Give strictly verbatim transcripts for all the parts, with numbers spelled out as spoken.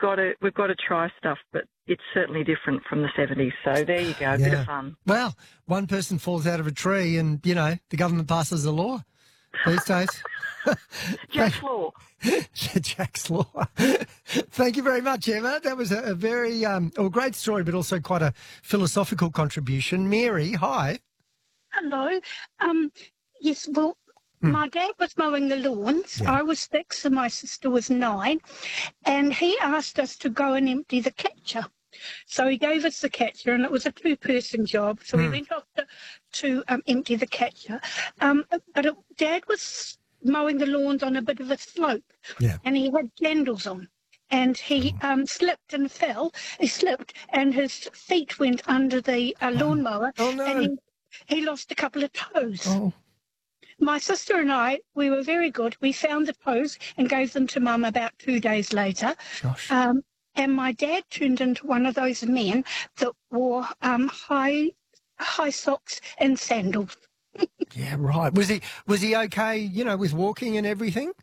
got to we've got to try stuff, but it's certainly different from the seventies. So there you go, a yeah. bit of fun. Well, one person falls out of a tree and, you know, the government passes a law these days. Jack's Law. Jack's Law. Thank you very much, Emma. That was a, a very um, well, great story, but also quite a philosophical contribution. Mary, hi. Hello. Um, yes, well, Hmm. my dad was mowing the lawns. Yeah. I was six and my sister was nine. And he asked us to go and empty the catcher. So he gave us the catcher, and it was a two-person job. So we Hmm. went off to, to um, empty the catcher. Um, but it, Dad was mowing the lawns on a bit of a slope. Yeah. And he had sandals on. And he um, slipped and fell. He slipped, and his feet went under the uh, lawnmower. Oh, no. And he, he lost a couple of toes. Oh. My sister and I, we were very good. We found the toes and gave them to Mum about two days later. Gosh. Um, and my dad turned into one of those men that wore um, high high socks and sandals. Yeah, right. Was he was he okay, you know, with walking and everything?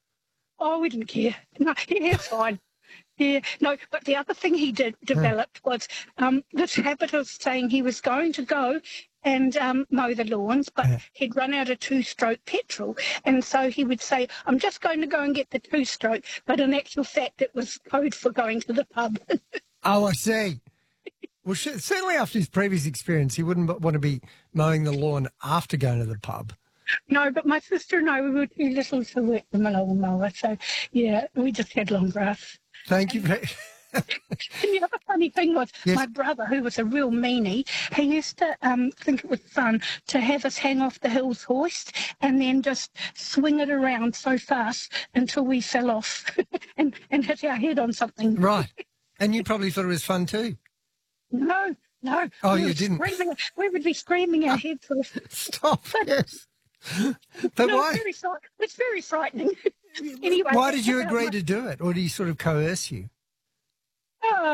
Oh, we didn't care. No, yeah, fine. Yeah, no, but the other thing he did developed was um, this habit of saying he was going to go and um, mow the lawns, but Yeah. he'd run out of two-stroke petrol. And so he would say, I'm just going to go and get the two-stroke, but in actual fact it was code for going to the pub. Oh, I see. Well, sh- certainly after his previous experience, he wouldn't want to be mowing the lawn after going to the pub. No, but my sister and I, we were too little to work the lawnmower, so, yeah, we just had long grass. Thank you. Very- And the other funny thing was Yes. my brother, who was a real meanie, he used to um, think it was fun to have us hang off the Hills hoist and then just swing it around so fast until we fell off and, and hit our head on something. Right. And you probably thought it was fun too. No, no. Oh, we you were didn't? Screaming, we would be screaming our heads off. Stop. Yes. But No, why? It's very, fri- it's very frightening. Anyway, Why did you about agree my- to do it, or did he sort of coerce you? Uh,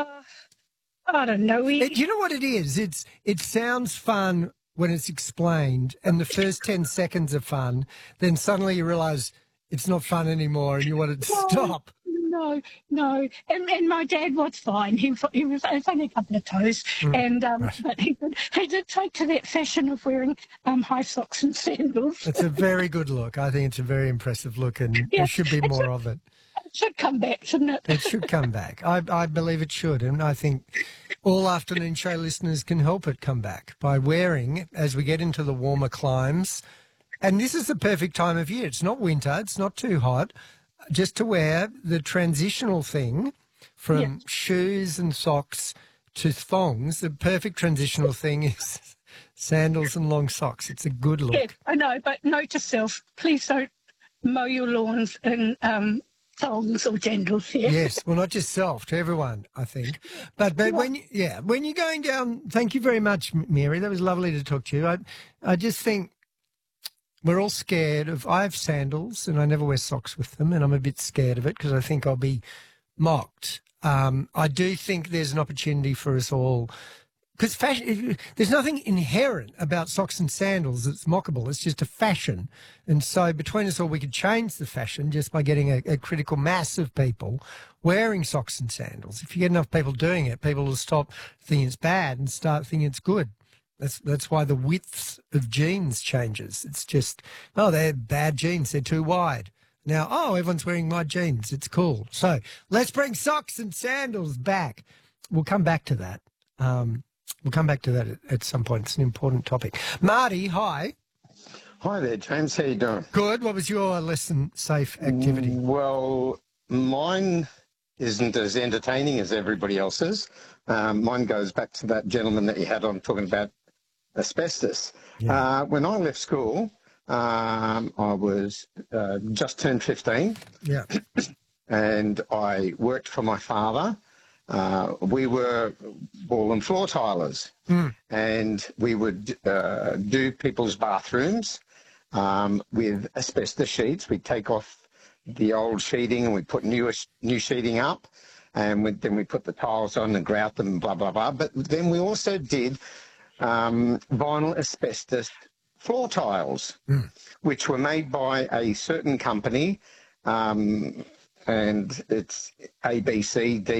I don't know. We, It, you know what it is? It's it sounds fun when it's explained, and the first ten seconds are fun. Then suddenly you realise it's not fun anymore, and you want it to No. stop. No, no, and and my dad was fine. He he was, it was only a couple of toes, and um, right. but he did, he did take to that fashion of wearing um high socks and sandals. It's a very good look. I think it's a very impressive look, and Yeah, there should be it's more a- of it. It should come back, shouldn't it? It should come back. I, I believe it should, and I think all afternoon show listeners can help it come back by wearing, as we get into the warmer climes, and this is the perfect time of year. It's not winter, it's not too hot, just to wear the transitional thing from Yeah. shoes and socks to thongs. The perfect transitional thing is sandals and long socks. It's a good look. Yeah, I know, but note to self: please don't mow your lawns in um thongs or sandals. Yeah. Yes, well, not just self, to everyone, I think. But but when you, yeah, when you're going down, thank you very much, M- Mary. That was lovely to talk to you. I I just think we're all scared of. I have sandals and I never wear socks with them, and I'm a bit scared of it because I think I'll be mocked. Um, I do think there's an opportunity for us all. Because fashion, there's nothing inherent about socks and sandals that's mockable. It's just a fashion. And so between us all, we could change the fashion just by getting a, a critical mass of people wearing socks and sandals. If you get enough people doing it, people will stop thinking it's bad and start thinking it's good. That's that's why the width of jeans changes. It's just, oh, they're bad jeans. They're too wide. Now, oh, everyone's wearing my jeans. It's cool. So let's bring socks and sandals back. We'll come back to that. Um, We'll come back to that at, at some point. It's an important topic. Marty, hi. Hi there, James. How you doing? Good. What was your lesson safe activity? Well, mine isn't as entertaining as everybody else's. Um, mine goes back to that gentleman that you had on talking about asbestos. Yeah. Uh, when I left school, um, I was uh, just turned fifteen, Yeah. and I worked for my father. Uh, we were wall and floor tilers, Mm. and we would uh, do people's bathrooms um, with asbestos sheets. We'd take off the old sheeting and we'd put new, new sheeting up, and we'd, then we put the tiles on and grout them and blah, blah, blah. But then we also did um, vinyl asbestos floor tiles, Mm. which were made by a certain company, um, and it's A, B, C, D.